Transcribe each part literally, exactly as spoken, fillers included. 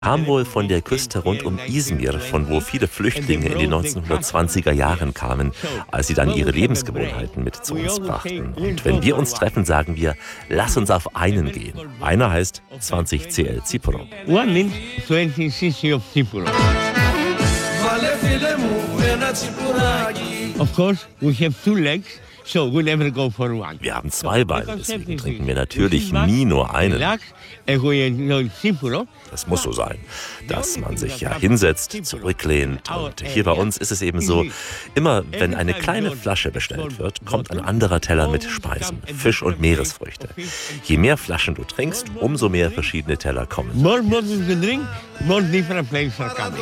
Kam wohl von der Küste rund um Izmir, von wo viele Flüchtlinge in den neunzehnhundertzwanziger Jahren kamen, als sie dann ihre Lebensgewohnheiten mit zu uns brachten. Und wenn wir uns treffen, sagen wir, lass uns auf einen gehen. Einer heißt zwanzig C L Tsipro. One means twenty C C of Tsipro. Of course, we have two legs. So we never go for one. Wir haben zwei Beine, deswegen trinken wir natürlich nie nur einen. Das muss so sein, dass man sich ja hinsetzt, zurücklehnt. Und hier bei uns ist es eben so, immer wenn eine kleine Flasche bestellt wird, kommt ein anderer Teller mit Speisen, Fisch und Meeresfrüchte. Je mehr Flaschen du trinkst, umso mehr verschiedene Teller kommen. More bottles you drink, more different flavors are coming.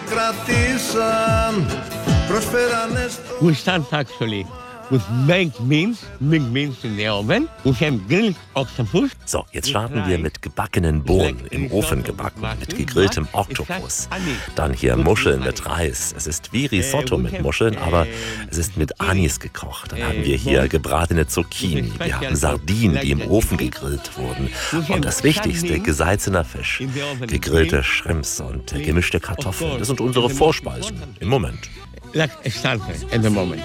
We start actually with baked beans, big beans in the oven. We have grilled octopus. So, jetzt starten wir mit gebackenen Bohnen, im Ofen gebacken, mit gegrilltem Oktopus. Dann hier Muscheln mit Reis. Es ist wie Risotto mit Muscheln, aber es ist mit Anis gekocht. Dann haben wir hier gebratene Zucchini. Wir haben Sardinen, die im Ofen gegrillt wurden. Und das Wichtigste, gesalzener Fisch, gegrillte Shrimps und gemischte Kartoffeln. Das sind unsere Vorspeisen im Moment. Like a starter at the moment.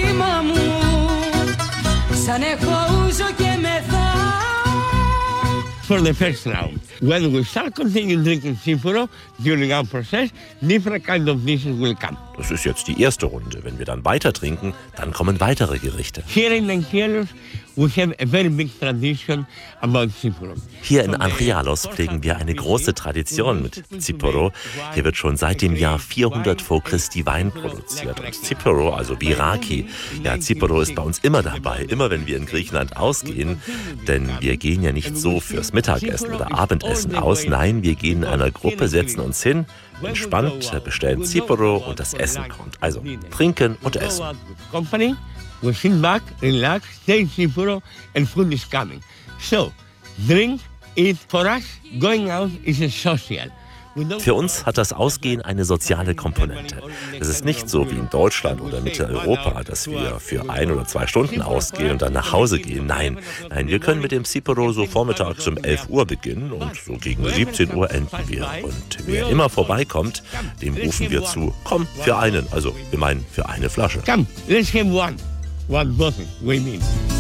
For the first round, when we start continue drinking Tsipro, during our process, different kind of dishes will come. Das ist jetzt die erste Runde. Wenn wir dann weiter trinken, dann kommen weitere Gerichte. Here in Anchialos, we have a very big tradition about Tsipro. Hier in Anchialos pflegen wir eine große Tradition mit Tsipro. Hier wird schon seit dem Jahr vierhundert vor Christi Wein produziert. Und Tsipro, also wie Raki, ja, Tsipro ist bei uns immer dabei, immer wenn wir in Griechenland ausgehen. Denn wir gehen ja nicht so fürs Mittagessen oder Abendessen aus. Nein, wir gehen in einer Gruppe, setzen uns hin, entspannt, bestellen Tsipro und das Essen kommt. Also trinken und essen. We sit back, relax, take Tsipro and food is coming. So, drink, eat. For us, going out is a social. Für uns hat das Ausgehen eine soziale Komponente. Es ist nicht so wie in Deutschland oder Mitteleuropa, dass wir für ein oder zwei Stunden ausgehen und dann nach Hause gehen. Nein, nein, wir können mit dem Tsipro so vormittags um elf Uhr beginnen und so gegen siebzehn Uhr enden wir. Und wer immer vorbeikommt, dem rufen wir zu, komm, für einen, also wir meinen für eine Flasche. Come, let's have one. One bottle, we mean.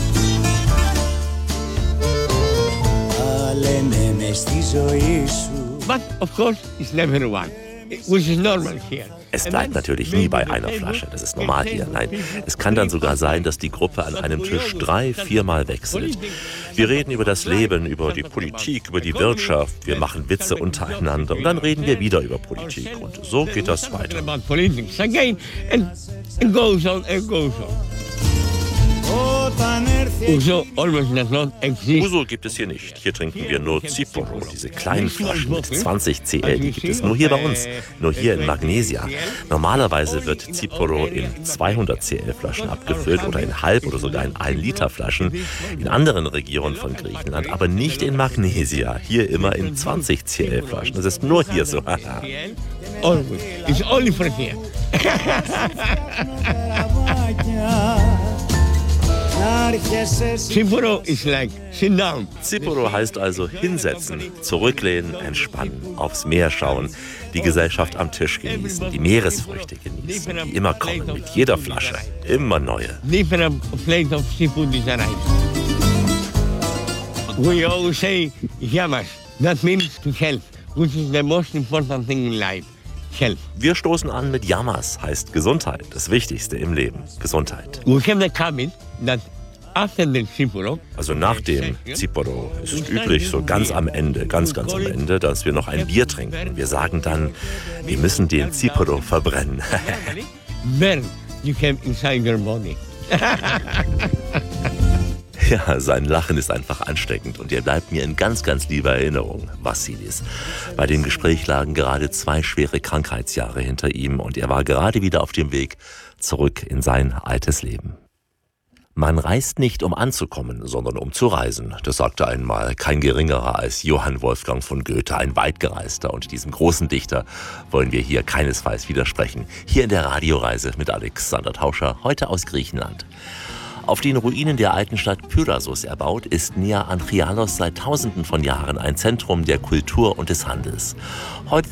But of course, it's never one, which is normal here. Es bleibt natürlich nie bei einer Flasche, das ist normal hier. Nein, es kann dann sogar sein, dass die Gruppe an einem Tisch drei, viermal wechselt. Wir reden über das Leben, über die Politik, über die Wirtschaft, wir machen Witze untereinander und dann reden wir wieder über Politik. Und so geht das weiter. Uso Uso gibt es hier nicht. Hier trinken wir nur Tsipro, diese kleinen Flaschen mit zwanzig C L. Die gibt es nur hier bei uns, nur hier in Magnesia. Normalerweise wird Tsipro in zweihundert C L Flaschen abgefüllt oder in halb oder sogar in ein Liter Flaschen. In anderen Regionen von Griechenland, aber nicht in Magnesia. Hier immer in zwanzig C L Flaschen. Das ist nur hier so. Always. It's only for here. Tsipro is like sit down. Tsipro heißt also hinsetzen, zurücklehnen, entspannen, aufs Meer schauen, die Gesellschaft am Tisch genießen, die Meeresfrüchte genießen, die immer kommen, mit jeder Flasche, immer neue. Different plate of seafood is arrived. We always say yamas. That means to health, which is the most important thing in life. Health. Wir stoßen an mit Yamas, heißt Gesundheit, das Wichtigste im Leben, Gesundheit. We have the habit that after the Tsipro, also nach dem Tsipro, ist es üblich, so ganz am Ende, ganz, ganz am Ende, dass wir noch ein Bier trinken. Wir sagen dann, wir müssen den Tsipro verbrennen. Burn you have inside your body. Ja, sein Lachen ist einfach ansteckend und er bleibt mir in ganz, ganz lieber Erinnerung, Vassilis. Bei dem Gespräch lagen gerade zwei schwere Krankheitsjahre hinter ihm und er war gerade wieder auf dem Weg zurück in sein altes Leben. Man reist nicht, um anzukommen, sondern um zu reisen. Das sagte einmal kein Geringerer als Johann Wolfgang von Goethe, ein Weitgereister. Und diesem großen Dichter wollen wir hier keinesfalls widersprechen. Hier in der Radioreise mit Alexander Tauscher, heute aus Griechenland. Auf den Ruinen der alten Stadt Pyrasos erbaut, ist Nea Anchialos seit Tausenden von Jahren ein Zentrum der Kultur und des Handels. Heute